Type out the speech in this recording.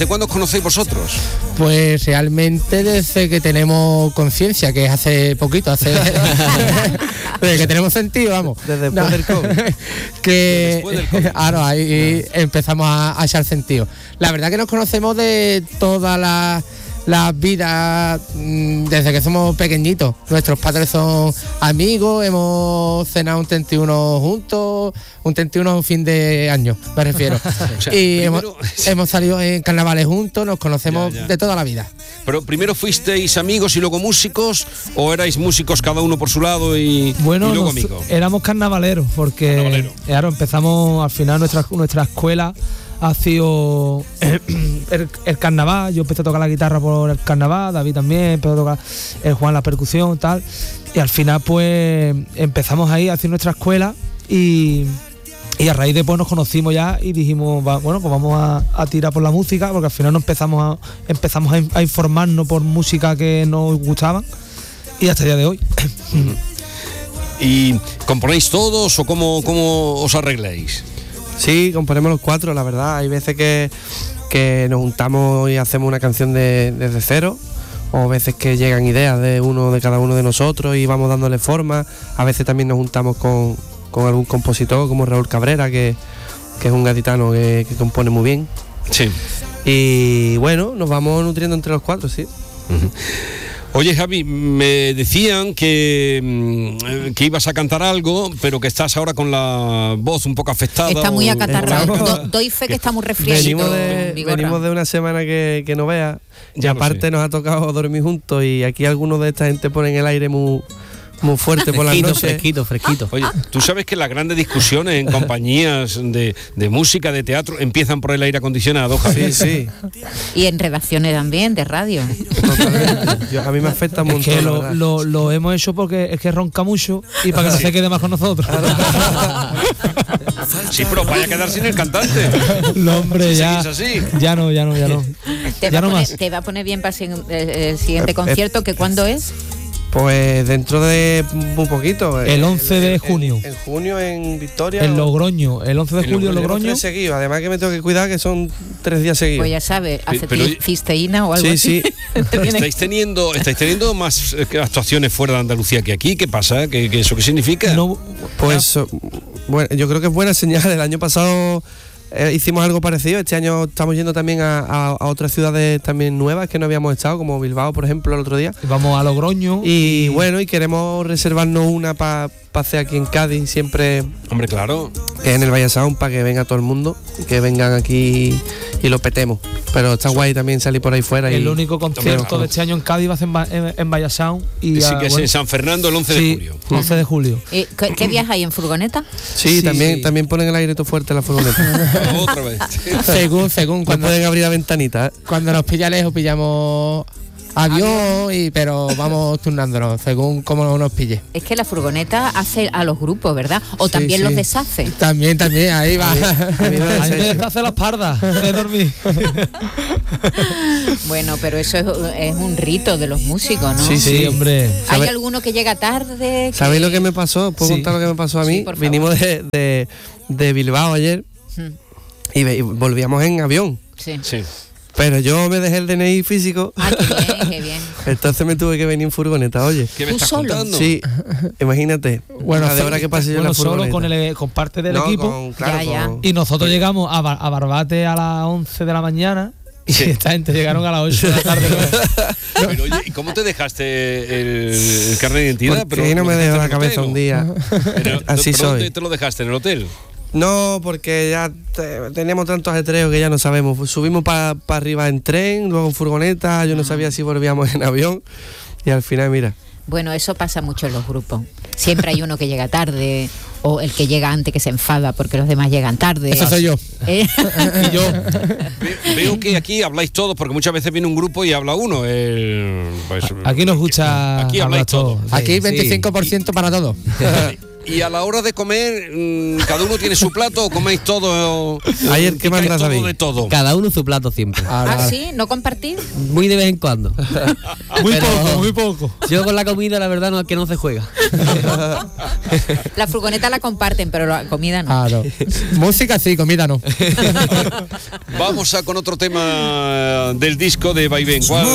¿De cuándo os conocéis vosotros? Pues realmente desde que tenemos conciencia, que es hace poquito, desde que tenemos sentido, vamos. Desde después del COVID. Claro, ahí empezamos a echar sentido. La verdad que nos conocemos de todas las vidas desde que somos pequeñitos. Nuestros padres son amigos, hemos cenado un 31 juntos, un 31 fin de año, me refiero. O sea, y primero... hemos salido en carnavales juntos, nos conocemos de toda la vida. Pero primero fuisteis amigos y luego músicos, o erais músicos cada uno por su lado y luego amigos. Éramos carnavaleros, porque claro, empezamos al final nuestra escuela. Ha sido el carnaval. Yo empecé a tocar la guitarra por el carnaval, David también empezó a tocar, Juan la percusión, tal, y al final pues empezamos ahí a hacer nuestra escuela y a raíz de pues nos conocimos ya y dijimos, bueno, pues vamos a tirar por la música, porque al final empezamos a informarnos por música que nos gustaban y hasta el día de hoy. ¿Y componéis todos o cómo os arregláis? Sí, componemos los cuatro, la verdad. Hay veces que nos juntamos y hacemos una canción desde cero, o veces que llegan ideas de cada uno de nosotros y vamos dándole forma. A veces también nos juntamos con algún compositor como Raúl Cabrera, que es un gaditano que compone muy bien. Sí. Y bueno, nos vamos nutriendo entre los cuatro, sí. Uh-huh. Oye, Javi, me decían que ibas a cantar algo, pero que estás ahora con la voz un poco afectada. Está muy acatarrado. Doy fe que está muy resfriadito. Venimos de una semana que no veas. Y aparte nos ha tocado dormir juntos y aquí algunos de esta gente ponen el aire muy fuerte por las noches. Fresquito. Oye, tú sabes que las grandes discusiones en compañías de música, de teatro, empiezan por el aire acondicionado, Javi. Sí. Y en redacciones también, de radio. Totalmente. A mí me afecta mucho. Es que lo hemos hecho porque es que ronca mucho y para que no se quede más con nosotros. Sí, pero vaya a quedar sin el cantante. No, hombre, si ya. Así. Ya no. Te va a poner bien para el siguiente concierto, que ¿cuándo es? Pues dentro de muy poquito. El 11 de junio. En junio en Victoria. En Logroño. El 11 de julio en Logroño. 3 seguidos. Además que me tengo que cuidar que son 3 días seguidos. Pues ya sabes, hace cisteína o algo así. Sí. ¿Estáis teniendo más actuaciones fuera de Andalucía que aquí? ¿Qué pasa? ¿Qué eso qué significa? No, pues bueno, yo creo que es buena señal. El año pasado hicimos algo parecido. Este año estamos yendo también a otras ciudades también nuevas que no habíamos estado, como Bilbao, por ejemplo, el otro día. Vamos a Logroño. Y bueno, y queremos reservarnos una para hacer aquí en Cádiz, siempre. Hombre, claro. Que es en el Valle Sound, para que venga todo el mundo, que vengan aquí y lo petemos. Pero está guay también salir por ahí fuera. El único concierto de este año en Cádiz va a ser en Valle Sound. Y sí, que es en San Fernando el 11 de julio. 11 de julio. ¿Qué viajas ahí, en furgoneta? Sí, también ponen el aire todo fuerte en la furgoneta. Otra vez. Según cuando pueden abrir la ventanita. Cuando nos pilla lejos pillamos avión, pero vamos turnándonos según cómo nos pille. Es que la furgoneta hace a los grupos, ¿verdad? O también los deshace. También, ahí va. Ahí me deshace las pardas de dormir. Bueno, pero eso es un rito de los músicos, ¿no? Sí, hombre. ¿Hay alguno que llega tarde? ¿Sabéis lo que me pasó? ¿Puedo contar lo que me pasó a mí? Vinimos de Bilbao ayer y volvíamos en avión. Sí. Pero yo me dejé el DNI físico. Qué bien. Entonces me tuve que venir en furgoneta, oye. ¿Qué me estás contando? Sí, imagínate. Bueno, de hora que pasé yo en la furgoneta. Solo con parte del equipo. Claro. Y nosotros llegamos a Barbate a las 11 de la mañana. Y esta gente llegaron a las 8 de la tarde. Pero oye, ¿y cómo te dejaste el carnet de identidad? Porque ahí no me dejó la cabeza un día. Así soy. ¿Dónde te lo dejaste? ¿En el hotel? No, porque ya teníamos tantos ajetreos que ya no sabemos. Subimos para arriba en tren, luego en furgoneta. Yo no sabía si volvíamos en avión. Y al final, mira. Bueno, eso pasa mucho en los grupos. Siempre hay uno que llega tarde, o el que llega antes que se enfada porque los demás llegan tarde. Eso soy yo. Y yo veo que aquí habláis todos, porque muchas veces viene un grupo y habla uno. Aquí nos gusta. Aquí habláis todos. Aquí 25% para todos. Y a la hora de comer, ¿cada uno tiene su plato o coméis todo? Ayer, ¿qué picáis mandas, todo David? de todo? Cada uno su plato siempre. ¿Ah, sí? ¿No compartir? Muy de vez en cuando. Muy Pero poco, muy poco. Yo con la comida, la verdad, no es que no se juega. La furgoneta la comparten, pero la comida no. Claro. Música sí, comida no. Vamos a con otro tema del disco de Vaivén. ¿Cuál?